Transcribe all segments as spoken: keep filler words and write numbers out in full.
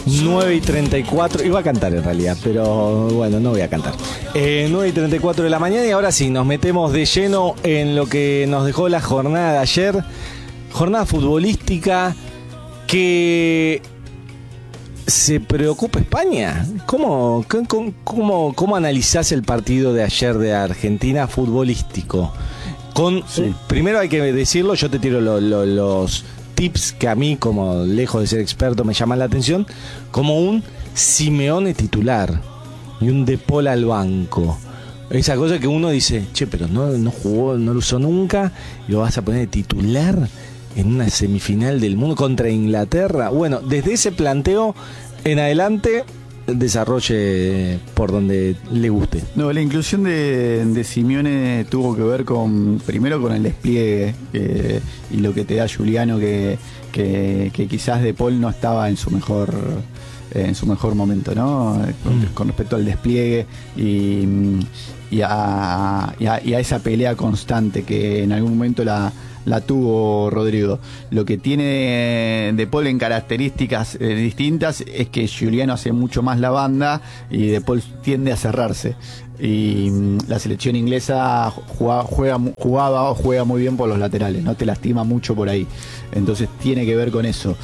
nueve y treinta y cuatro, iba a cantar en realidad, pero bueno, no voy a cantar. Eh, nueve y treinta y cuatro de la mañana y ahora sí, nos metemos de lleno en lo que nos dejó la jornada de ayer. Jornada futbolística que se preocupa España. ¿Cómo, cómo, cómo, cómo analizás el partido de ayer de Argentina futbolístico? Con, sí. Primero hay que decirlo, yo te tiro lo, lo, los tips que a mí, como lejos de ser experto, me llaman la atención, como un Simeone titular y un De Paul al banco. Esa cosa que uno dice, che, pero no, no jugó, no lo usó nunca, y lo vas a poner de titular en una semifinal del mundo contra Inglaterra. Bueno, desde ese planteo en adelante, desarrolle por donde le guste. No, la inclusión de, de Simeone tuvo que ver con, primero con el despliegue eh, y lo que te da Giuliano, que, que, que quizás De Paul no estaba en su mejor eh, en su mejor momento, ¿no? Con, mm. con respecto al despliegue y, y, a, y, a, y a esa pelea constante que en algún momento la la tuvo Rodrigo. Lo que tiene De Paul en características eh, distintas es que Giuliano hace mucho más la banda y De Paul tiende a cerrarse. Y mmm, la selección inglesa juega, juega, jugaba o juega muy bien por los laterales, no te lastima mucho por ahí. Entonces tiene que ver con eso.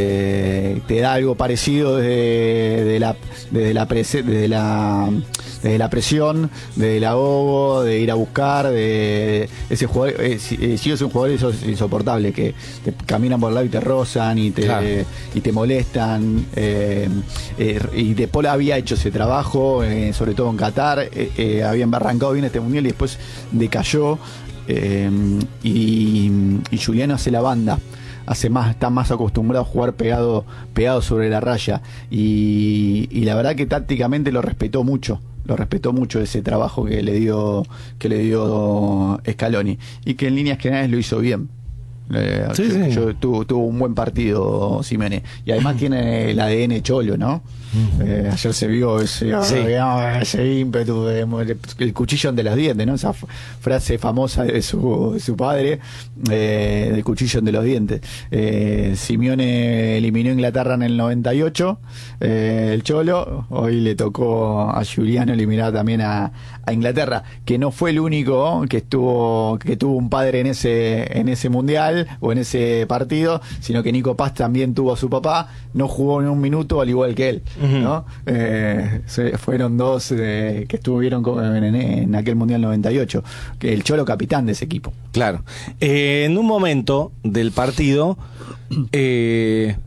Eh, te da algo parecido desde, desde, la, desde, la prese, desde, la, desde la presión, desde el ahogo, de ir a buscar, de ese jugador. Eh, si, eh, si es un jugador insoportable, que te caminan por el lado y te rozan y te, claro. eh, y te molestan. Eh, eh, y De Paul había hecho ese trabajo, eh, sobre todo en Qatar. Eh, eh, habían arrancado bien este mundial y después decayó. Eh, y, y Giuliano hace la banda, hace más, está más acostumbrado a jugar pegado, pegado sobre la raya y, y la verdad que tácticamente lo respetó mucho, lo respetó mucho ese trabajo que le dio que le dio Scaloni y que en líneas generales lo hizo bien. Eh, sí, yo, sí. yo, tuvo, tuvo un buen partido Simeone y además tiene el A D N cholo, ¿no? Eh, ayer se vio ese, sí. ese ímpetu de, el cuchillo de los dientes, ¿no? Esa frase famosa de su, de su padre, eh, del cuchillo de los dientes. eh, Simeone eliminó a Inglaterra en el noventa y ocho, eh, el cholo. Hoy le tocó a Giuliano eliminar también a, a Inglaterra, que no fue el único que estuvo que tuvo un padre en ese en ese mundial o en ese partido, sino que Nico Paz también tuvo a su papá, no jugó ni un minuto al igual que él, ¿no? Eh, se, fueron dos eh, que estuvieron en, en aquel mundial noventa y ocho, que el cholo capitán de ese equipo. Claro. Eh, en un momento del partido eh,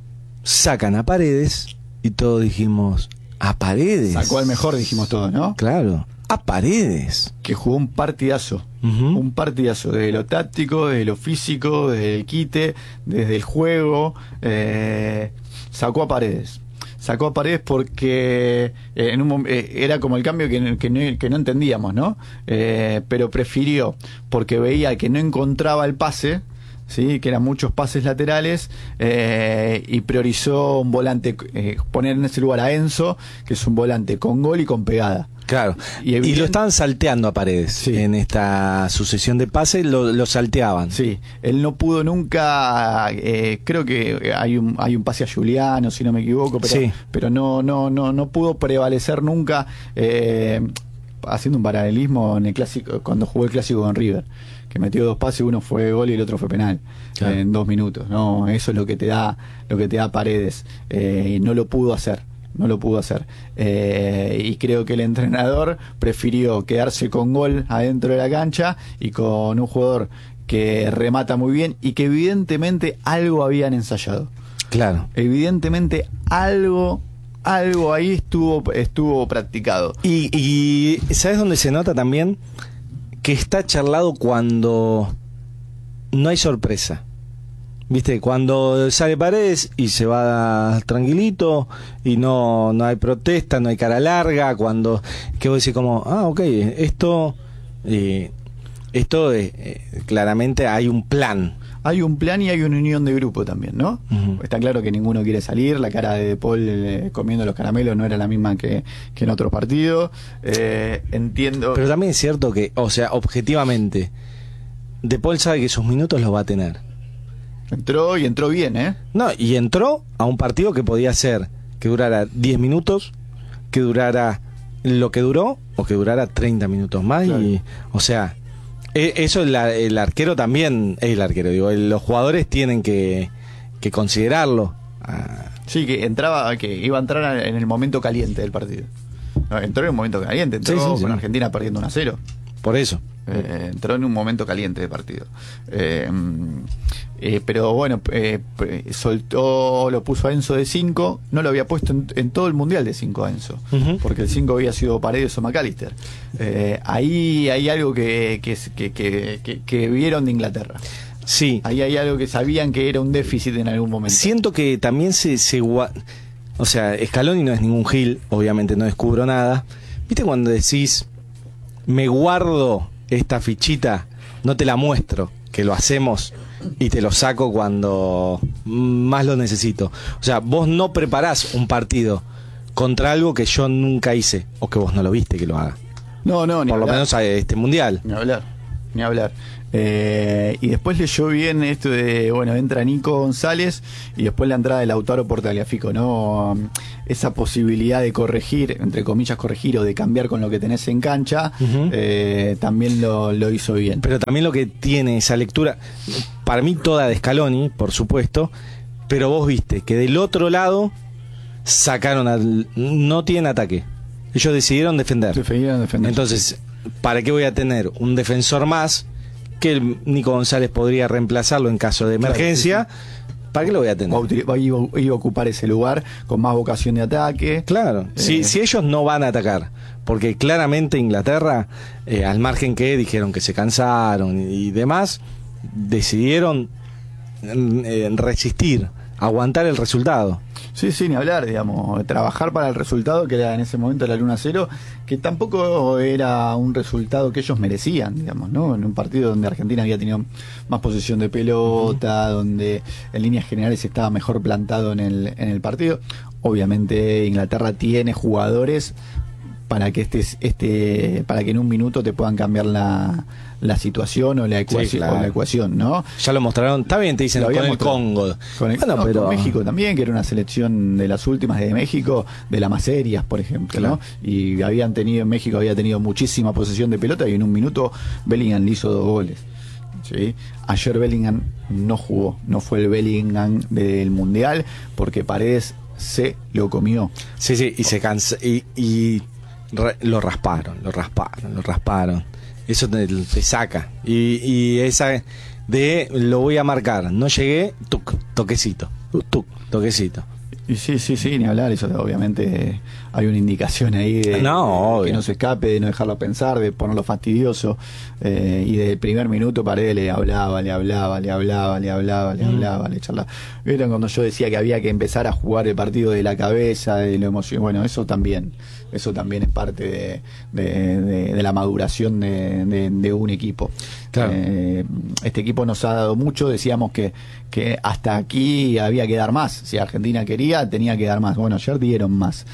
sacan a Paredes y todos dijimos, ¿a Paredes? Sacó al mejor, dijimos todos, ¿no? Claro, a Paredes, que jugó un partidazo. Uh-huh. Un partidazo, desde lo táctico, desde lo físico, desde el quite, desde el juego. Eh, sacó a Paredes. Sacó a Paredes porque eh, en un, eh, era como el cambio que, que, no, que no entendíamos, ¿no? Eh, pero prefirió, porque veía que no encontraba el pase, ¿sí? Que eran muchos pases laterales, eh, y priorizó un volante, eh, poner en ese lugar a Enzo, que es un volante con gol y con pegada. Claro, y, y lo estaban salteando a Paredes, sí. En esta sucesión de pases lo, lo salteaban. Sí, él no pudo nunca, eh, creo que hay un hay un pase a Giuliano, si no me equivoco, pero, sí. pero no no no no pudo prevalecer nunca, eh, haciendo un paralelismo en el clásico, cuando jugó el clásico con River, que metió dos pases, uno fue gol y el otro fue penal, claro. En dos minutos. No, eso es lo que te da lo que te da Paredes, eh, y no lo pudo hacer. No lo pudo hacer. Eh, y creo que el entrenador prefirió quedarse con gol adentro de la cancha y con un jugador que remata muy bien y que evidentemente algo habían ensayado. Claro. Evidentemente algo, algo ahí estuvo, estuvo practicado. Y, y ¿sabes dónde se nota también? Que está charlado cuando no hay sorpresa. Viste, cuando sale Paredes y se va tranquilito y no no hay protesta, no hay cara larga, cuando que vos decís como, ah, ok, esto eh, esto eh, claramente hay un plan. Hay un plan y hay una unión de grupo también, ¿no? Uh-huh. Está claro que ninguno quiere salir, la cara de De Paul eh, comiendo los caramelos no era la misma que, que en otro partido. Eh, entiendo. Pero también es cierto que, o sea, objetivamente, De Paul sabe que sus minutos los va a tener. Entró y entró bien, ¿eh? No, y entró a un partido que podía ser que durara diez minutos, que durara lo que duró o que durara treinta minutos más. Claro. Y, o sea, eso el, el arquero también, el arquero, digo, los jugadores tienen que, que considerarlo. Ah. Sí, que entraba, que iba a entrar en el momento caliente del partido. No, entró en un momento caliente, entró sí, sí, con sí. Argentina perdiendo uno a cero. Por eso. Eh, entró en un momento caliente de partido. Eh, eh, pero bueno, eh, soltó, lo puso a Enzo de cinco, no lo había puesto en, en todo el mundial de cinco a Enzo, uh-huh. porque el cinco había sido Paredes o McAllister. Eh, ahí hay algo que, que, que, que, que, que vieron de Inglaterra. Sí. Ahí hay algo que sabían que era un déficit en algún momento. Siento que también se... se o sea, Scaloni no es ningún gil, obviamente no descubro nada. ¿Viste cuando decís, me guardo esta fichita, no te la muestro, que lo hacemos y te lo saco cuando más lo necesito? O sea, vos no preparás un partido contra algo que yo nunca hice o que vos no lo viste que lo haga. No, no, ni Por hablar. lo menos a este mundial. Ni hablar, ni hablar. Eh, y después leyó bien esto de, bueno, entra Nico González y después la entrada de Lautaro por Tagliafico, ¿no? Esa posibilidad de corregir, entre comillas corregir, o de cambiar con lo que tenés en cancha, uh-huh. eh, también lo, lo hizo bien. Pero también lo que tiene esa lectura, para mí toda de Scaloni, por supuesto, pero vos viste que del otro lado sacaron al, no tienen ataque, ellos decidieron defender. Decidieron defender. Entonces, ¿para qué voy a tener un defensor más? Que el Nico González podría reemplazarlo en caso de emergencia. Claro, sí, sí. ¿Para qué lo voy a tener? Va, iba, iba a ocupar ese lugar con más vocación de ataque. Claro, eh. si, si ellos no van a atacar, porque claramente Inglaterra, eh, al margen que dijeron que se cansaron y demás, decidieron eh, resistir, aguantar el resultado. Sí, sí, ni hablar, digamos, trabajar para el resultado que era en ese momento la uno a cero, que tampoco era un resultado que ellos merecían, digamos, ¿no? En un partido donde Argentina había tenido más posesión de pelota, uh-huh. donde en líneas generales estaba mejor plantado en el, en el partido. Obviamente Inglaterra tiene jugadores para que este, este, para que en un minuto te puedan cambiar la, la situación o la ecuación, sí, claro. o la ecuación, ¿no? Ya lo mostraron, está bien, te dicen con el Congo. Con el, bueno, no, pero con México también, que era una selección de las últimas de México, de las más serias, por ejemplo, claro. ¿no? Y habían tenido, en México había tenido muchísima posesión de pelota y en un minuto Bellingham le hizo dos goles. ¿Sí? Ayer Bellingham no jugó, no fue el Bellingham del Mundial, porque Paredes se lo comió. Sí, sí, y se cansa, y, y Re, lo rasparon, lo rasparon, lo rasparon. Eso te, te saca. Y, y esa de lo voy a marcar. No llegué, tuc, toquecito. Tuc, toquecito. Y sí, sí, sí, ni hablar. Eso obviamente hay una indicación ahí de, no, de que no se escape, de no dejarlo pensar, de ponerlo fastidioso. Eh, y desde el primer minuto Paredes le hablaba, le hablaba, le hablaba, le hablaba, le hablaba, le charlaba. Vieron cuando yo decía que había que empezar a jugar el partido de la cabeza, de lo emoción. Bueno, eso también. Eso también es parte de, de, de, de la maduración de, de, de un equipo. Claro. Eh, este equipo nos ha dado mucho. Decíamos que, que hasta aquí había que dar más. Si Argentina quería, tenía que dar más. Bueno, ayer dieron más.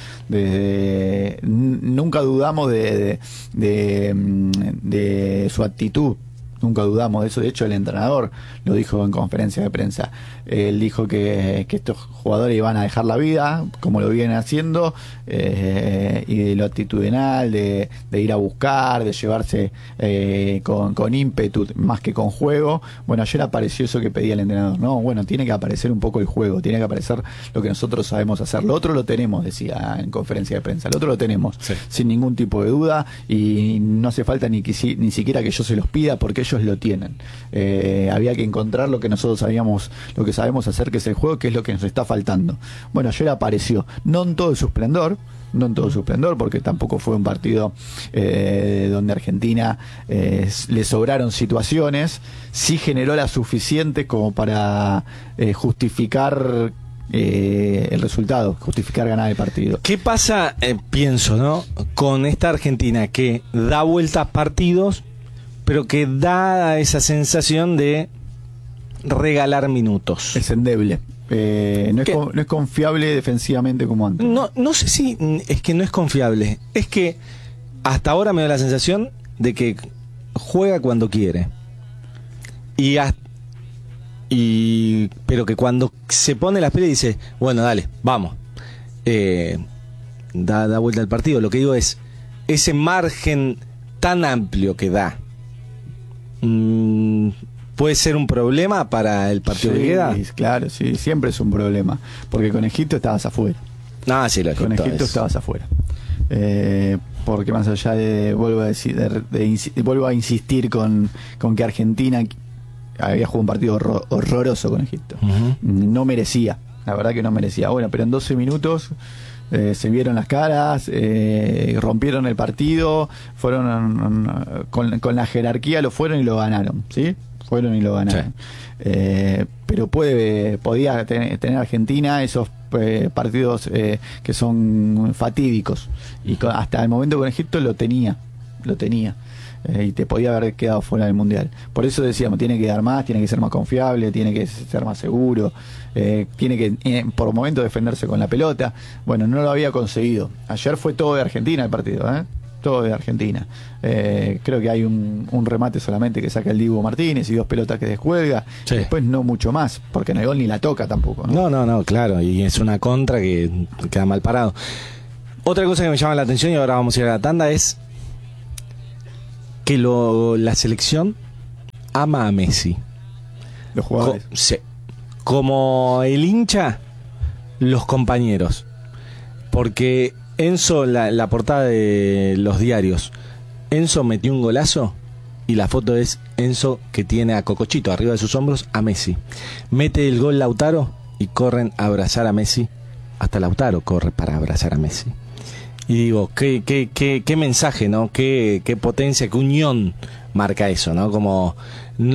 De, nunca dudamos de, de, de, de su actitud. Nunca dudamos de eso. De hecho, el entrenador lo dijo en conferencia de prensa. Él dijo que, que estos jugadores iban a dejar la vida, como lo vienen haciendo, eh, y de lo actitudinal, de, de ir a buscar, de llevarse eh, con, con ímpetu, más que con juego. Bueno, ayer apareció eso que pedía el entrenador. No, bueno, tiene que aparecer un poco el juego, tiene que aparecer lo que nosotros sabemos hacer. Lo otro lo tenemos, decía en conferencia de prensa. Lo otro lo tenemos, sí. sin ningún tipo de duda, y no hace falta ni, que, ni siquiera que yo se los pida, porque ellos lo tienen. Eh, había que encontrar lo que nosotros sabíamos, lo que sabemos hacer, que es el juego, que es lo que nos está faltando. Bueno, ayer apareció, no en todo su esplendor, no en todo su esplendor, porque tampoco fue un partido eh, donde Argentina eh, le sobraron situaciones, sí generó las suficientes como para eh, justificar eh, el resultado, justificar ganar el partido. ¿Qué pasa, eh, pienso, ¿no?, con esta Argentina que da vueltas partidos, pero que da esa sensación de regalar minutos? Es endeble. Eh, no, es con, no es confiable defensivamente como antes. No, no sé si es que no es confiable. Es que hasta ahora me da la sensación de que juega cuando quiere. Y, y pero que cuando se pone las pilas dice, bueno, dale, vamos. eh, da, da vuelta al partido. Lo que digo es, ese margen tan amplio que da, mmm, ¿puede ser un problema para el partido sí, que queda? Claro, sí, siempre es un problema. Porque con Egipto estabas afuera. Ah, sí, lo Con Egipto es. estabas afuera. Eh, porque más allá de, vuelvo a decir, de, de, de, vuelvo a insistir con, con que Argentina había jugado un partido horror, horroroso con Egipto. Uh-huh. No merecía, la verdad que no merecía. Bueno, pero en doce minutos eh, se vieron las caras, eh, rompieron el partido, fueron con, con la jerarquía, lo fueron y lo ganaron, ¿sí? Fueron y lo ganaron. Sí. Eh, pero puede, podía tener, tener Argentina esos eh, partidos eh, que son fatídicos, y con, hasta el momento con Egipto lo tenía, lo tenía. Eh, y te podía haber quedado fuera del mundial. Por eso decíamos, tiene que dar más, tiene que ser más confiable, tiene que ser más seguro, eh, tiene que eh, por momentos defenderse con la pelota. Bueno, no lo había conseguido. Ayer fue todo de Argentina el partido, ¿eh? Todo de Argentina. Eh, creo que hay un, un remate solamente que saca el Dibu Martínez y dos pelotas que descuelga. Sí. Después no mucho más, porque en el gol ni la toca tampoco, ¿no? No, no, no, claro. Y es una contra que queda mal parado. Otra cosa que me llama la atención, y ahora vamos a ir a la tanda, es que lo, la selección ama a Messi. Los jugadores. Co- sí. Como el hincha, los compañeros. Porque Enzo, la, la portada de los diarios, Enzo metió un golazo y la foto es Enzo que tiene a Cocochito arriba de sus hombros a Messi. Mete el gol Lautaro y corren a abrazar a Messi. Hasta Lautaro corre para abrazar a Messi. Y digo, qué, qué, qué, qué mensaje, ¿no? Qué, qué potencia, qué unión marca eso, ¿no? Como no,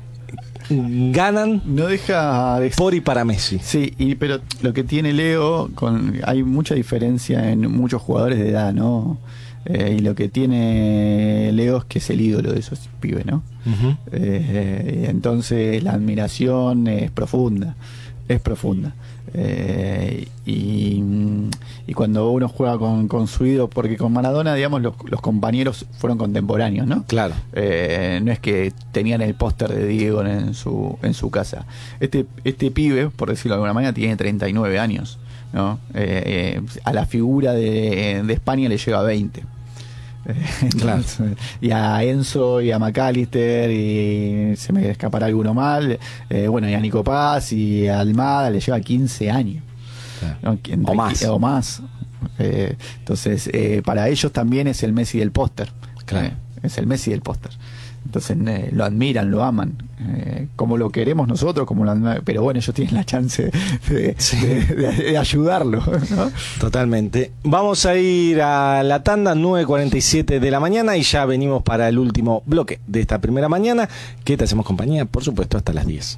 ganan no deja de... por y para Messi. Sí, y, pero lo que tiene Leo, con, hay mucha diferencia en muchos jugadores de edad, ¿no? Eh, y lo que tiene Leo es que es el ídolo de esos pibes, ¿no? Uh-huh. Eh, entonces la admiración es profunda, es profunda. Eh, y, y cuando uno juega con, con su ídolo, porque con Maradona, digamos, los, los compañeros fueron contemporáneos, ¿no? Claro. Eh, no es que tenían el póster de Diego en su, en su casa. Este, este pibe, por decirlo de alguna manera, tiene treinta y nueve años, ¿no? Eh, eh, a la figura de, de España le llega a veinte. Entonces, claro. Y a Enzo y a McAllister, y se me escapará alguno mal, eh, bueno, y a Nico Paz y a Almada le lleva quince años, claro. ¿No? Entre, o más o más eh, entonces eh, para ellos también es el Messi del póster, claro. eh, es el Messi del póster. Entonces eh, lo admiran, lo aman, eh, como lo queremos nosotros, como lo admiran, pero bueno, ellos tienen la chance de, sí. de, de, de ayudarlo, ¿no? Totalmente. Vamos a ir a la tanda, nueve cuarenta y siete de la mañana, y ya venimos para el último bloque de esta primera mañana, que te hacemos compañía, por supuesto, hasta las diez.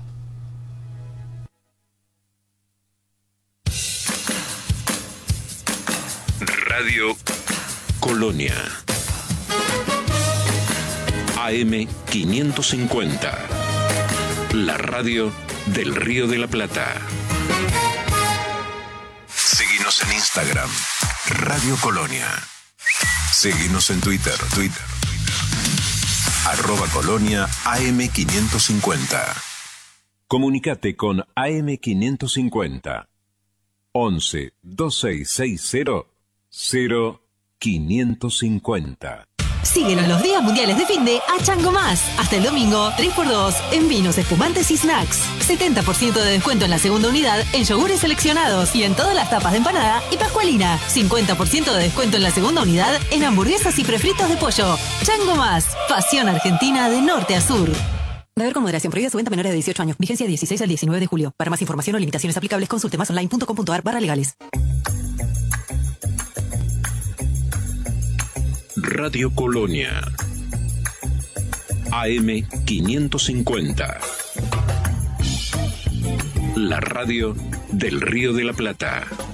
Radio Colonia A M quinientos cincuenta, la radio del Río de la Plata. Síguenos en Instagram, Radio Colonia. Síguenos en Twitter, Twitter, arroba Colonia A M quinientos cincuenta. Comunicate con A M quinientos cincuenta. once, veintiséis sesenta, cero quinientos cincuenta. Síguenos los días mundiales de finde a Chango Más. Hasta el domingo, tres por dos en vinos, espumantes y snacks. setenta por ciento de descuento en la segunda unidad en yogures seleccionados y en todas las tapas de empanada y pascualina. cincuenta por ciento de descuento en la segunda unidad en hamburguesas y prefritos de pollo. Chango Más. Pasión argentina de norte a sur. Deber con moderación. Prohibida su venta a menores de dieciocho años. Vigencia dieciséis al diecinueve de julio. Para más información o limitaciones aplicables, consulte más online punto com punto a r barra legales. Radio Colonia A M quinientos cincuenta, la radio del Río de la Plata.